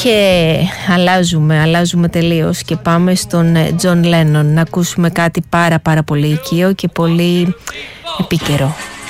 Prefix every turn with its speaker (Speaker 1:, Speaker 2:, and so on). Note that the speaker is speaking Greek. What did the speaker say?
Speaker 1: Και αλλάζουμε τελείως και πάμε στον John Lennon να ακούσουμε κάτι πάρα πολύ οικείο και πολύ επίκαιρο.